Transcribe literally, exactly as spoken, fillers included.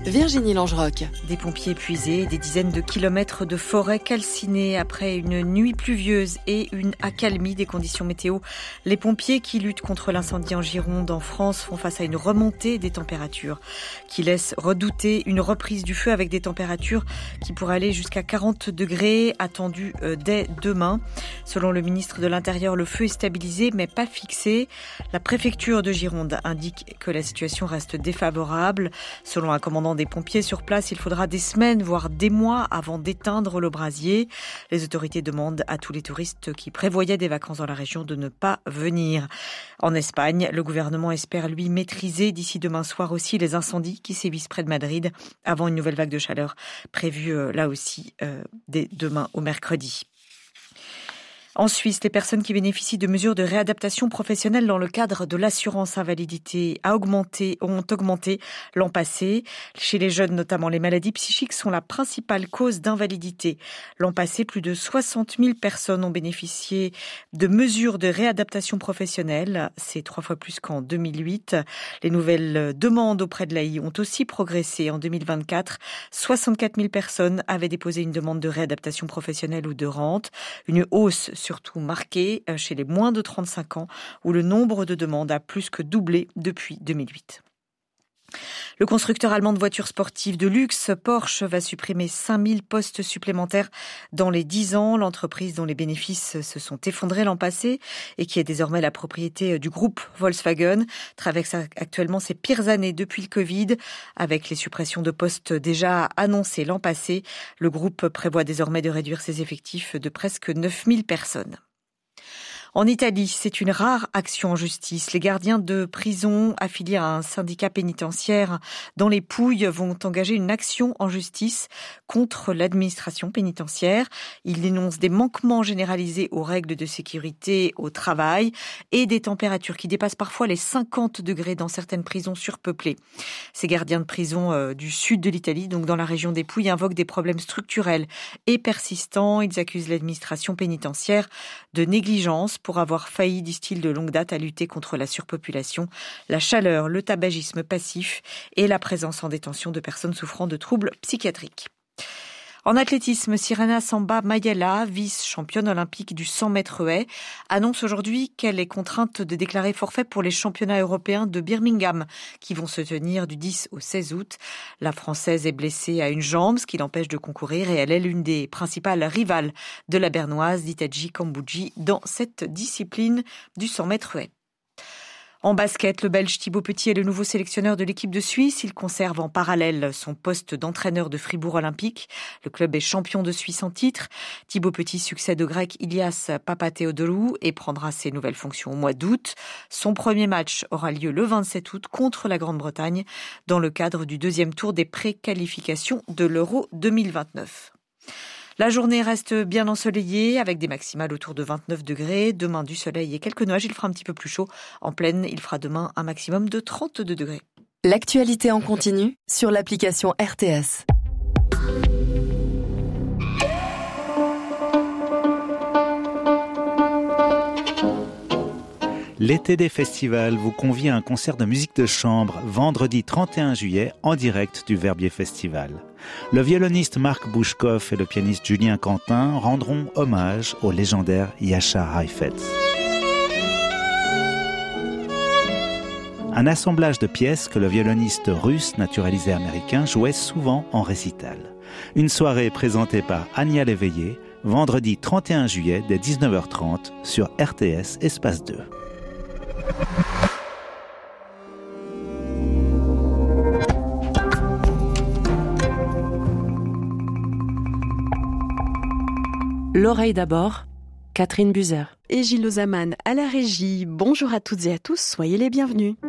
Virginie Langeroc. Des pompiers épuisés, des dizaines de kilomètres de forêt calcinée après une nuit pluvieuse et une accalmie des conditions météo. Les pompiers qui luttent contre l'incendie en Gironde, en France, font face à une remontée des températures qui laisse redouter une reprise du feu avec des températures qui pourraient aller jusqu'à quarante degrés attendues dès demain. Selon le ministre de l'Intérieur, le feu est stabilisé mais pas fixé. La préfecture de Gironde indique que la situation reste défavorable. Selon un commandant des pompiers sur place, il faudra des semaines, voire des mois avant d'éteindre le brasier. Les autorités demandent à tous les touristes qui prévoyaient des vacances dans la région de ne pas venir. En Espagne, le gouvernement espère lui maîtriser d'ici demain soir aussi les incendies qui sévissent près de Madrid avant une nouvelle vague de chaleur prévue euh, là aussi euh, dès demain au mercredi. En Suisse, les personnes qui bénéficient de mesures de réadaptation professionnelle dans le cadre de l'assurance invalidité a augmenté, ont augmenté l'an passé. Chez les jeunes, notamment, les maladies psychiques sont la principale cause d'invalidité. L'an passé, plus de soixante mille personnes ont bénéficié de mesures de réadaptation professionnelle. C'est trois fois plus qu'en deux mille huit. Les nouvelles demandes auprès de l'A I ont aussi progressé. En deux mille vingt-quatre, soixante-quatre mille personnes avaient déposé une demande de réadaptation professionnelle ou de rente. Une hausse surtout marquée chez les moins de trente-cinq ans, où le nombre de demandes a plus que doublé depuis deux mille huit. Le constructeur allemand de voitures sportives de luxe, Porsche, va supprimer cinq mille postes supplémentaires dans les dix ans. L'entreprise dont les bénéfices se sont effondrés l'an passé et qui est désormais la propriété du groupe Volkswagen traverse actuellement ses pires années depuis le Covid. Avec les suppressions de postes déjà annoncées l'an passé, le groupe prévoit désormais de réduire ses effectifs de presque neuf mille personnes. En Italie, c'est une rare action en justice. Les gardiens de prison affiliés à un syndicat pénitentiaire dans les Pouilles vont engager une action en justice contre l'administration pénitentiaire. Ils dénoncent des manquements généralisés aux règles de sécurité au travail et des températures qui dépassent parfois les cinquante degrés dans certaines prisons surpeuplées. Ces gardiens de prison euh, du sud de l'Italie, donc dans la région des Pouilles, invoquent des problèmes structurels et persistants. Ils accusent l'administration pénitentiaire de négligence pour avoir failli, disent-ils, de longue date à lutter contre la surpopulation, la chaleur, le tabagisme passif et la présence en détention de personnes souffrant de troubles psychiatriques. En athlétisme, Sirena Samba Mayela, vice-championne olympique du cent mètres haies, annonce aujourd'hui qu'elle est contrainte de déclarer forfait pour les championnats européens de Birmingham qui vont se tenir du dix au seize août. La Française est blessée à une jambe, ce qui l'empêche de concourir et elle est l'une des principales rivales de la Bernoise Ditaji Kambouji dans cette discipline du cent mètres haies. En basket, le Belge Thibaut Petit est le nouveau sélectionneur de l'équipe de Suisse. Il conserve en parallèle son poste d'entraîneur de Fribourg Olympique. Le club est champion de Suisse en titre. Thibaut Petit succède au Grec Ilias Papatheodoulou et prendra ses nouvelles fonctions au mois d'août. Son premier match aura lieu le vingt-sept août contre la Grande-Bretagne dans le cadre du deuxième tour des pré-qualifications de l'Euro deux mille vingt-neuf. La journée reste bien ensoleillée avec des maximales autour de vingt-neuf degrés. Demain, du soleil et quelques nuages. Il fera un petit peu plus chaud. En pleine, il fera demain un maximum de trente-deux degrés. L'actualité en continu sur l'application R T S. L'été des festivals vous convie à un concert de musique de chambre vendredi trente et un juillet en direct du Verbier Festival. Le violoniste Marc Bouchkov et le pianiste Julien Quentin rendront hommage au légendaire Jascha Heifetz. Un assemblage de pièces que le violoniste russe naturalisé américain jouait souvent en récital. Une soirée présentée par Anya Léveillé, vendredi trente et un juillet dès dix-neuf heures trente sur R T S Espace deux. L'oreille d'abord, Catherine Buzer. Et Gilles Ozaman à la régie. Bonjour à toutes et à tous, soyez les bienvenus.